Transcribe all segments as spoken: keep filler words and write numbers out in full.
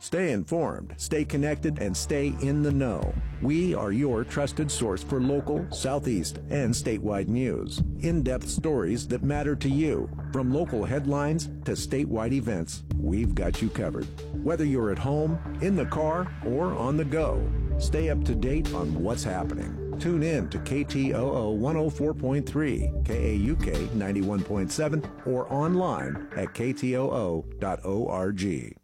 Stay informed, stay connected, and stay in the know. We are your trusted source for local, Southeast, and statewide news. In-depth stories that matter to you. From local headlines to statewide events, we've got you covered. Whether you're at home, in the car, or on the go, stay up to date on what's happening. Tune in to K T O O one oh four point three, K A U K ninety-one point seven, or online at K T O O dot org.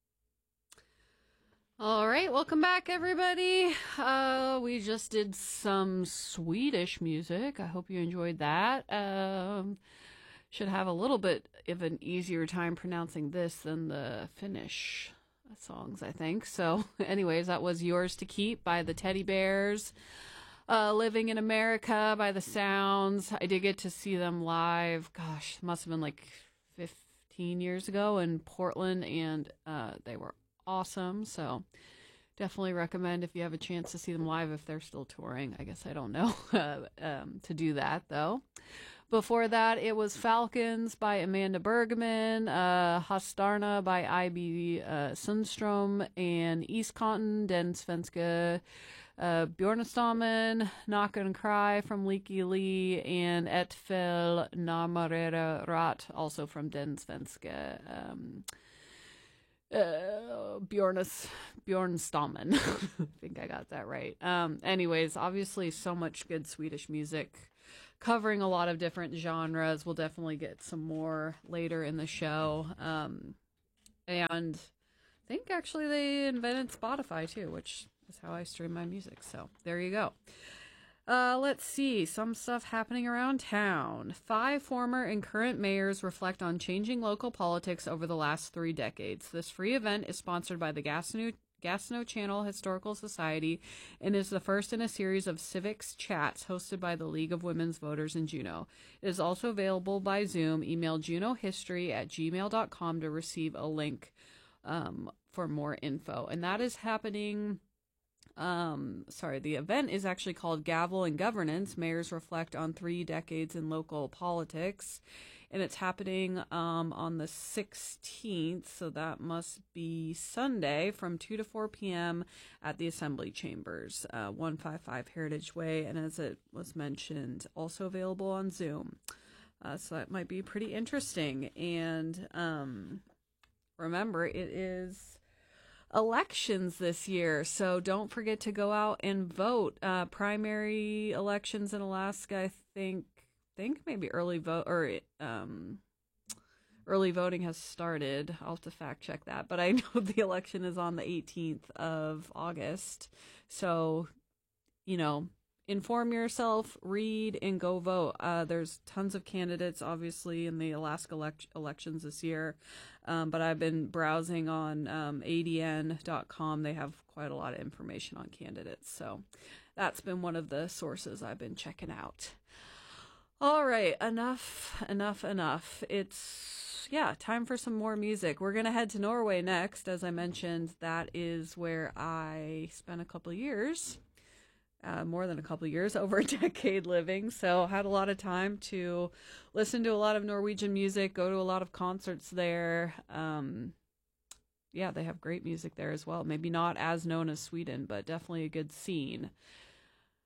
All right, welcome back, everybody. Uh, we just did some Swedish music. I hope you enjoyed that. Um, should have a little bit of an easier time pronouncing this than the Finnish songs, I think. So, anyways, that was Yours to Keep by the Teddy Bears. Uh, Living in America by the Sounds. I did get to see them live. Gosh, must have been like fifteen years ago in Portland, and uh, they were awesome. So definitely recommend if you have a chance to see them live, if they're still touring. I guess I don't know uh, um, to do that though. Before that, it was Falcons by Amanda Bergman, uh, Hastarna by I B uh, Sundstrom, and East Cotton, Den Svenska, uh, Bjornestammen, Knock and Cry from Leaky Lee, and Et Fel Namarera Rat, also from Den Svenska. Um, Uh, Bjornus, Bjornstammen. I think I got that right. Um, anyways, obviously so much good Swedish music covering a lot of different genres. We'll definitely get some more later in the show. Um, and I think actually they invented Spotify too, which is how I stream my music. So there you go. Uh, let's see, some stuff happening around town. Five former and current mayors reflect on changing local politics over the last three decades. This free event is sponsored by the Gastineau, Gastineau Channel Historical Society and is the first in a series of civics chats hosted by the League of Women's Voters in Juneau. It is also available by Zoom. Email juneauhistory at gmail dot com to receive a link um, for more info. And that is happening... Um, sorry, the event is actually called Gavel and Governance. Mayors reflect on three decades in local politics, and it's happening um, on the sixteenth, so that must be Sunday from two to four p.m. at the Assembly Chambers, uh, one fifty-five Heritage Way, and as it was mentioned, also available on Zoom. Uh, so that might be pretty interesting. And um, remember, it is elections this year, so don't forget to go out and vote. Uh, primary elections in Alaska, I think, think maybe early vote or um, early voting has started. I'll have to fact check that, but I know the election is on the eighteenth of August. So, you know, inform yourself, read, and go vote. Uh, there's tons of candidates, obviously, in the Alaska elect- elections this year. Um, but I've been browsing on um, A D N dot com. They have quite a lot of information on candidates. So that's been one of the sources I've been checking out. All right, enough, enough, enough. It's, yeah, time for some more music. We're going to head to Norway next. As I mentioned, that is where I spent a couple of years. Uh, more than a couple of years, over a decade living. So had a lot of time to listen to a lot of Norwegian music, go to a lot of concerts there. Um, yeah, they have great music there as well. Maybe not as known as Sweden, but definitely a good scene.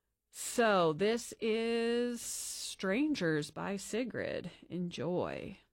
So this is Strangers by Sigrid. Enjoy.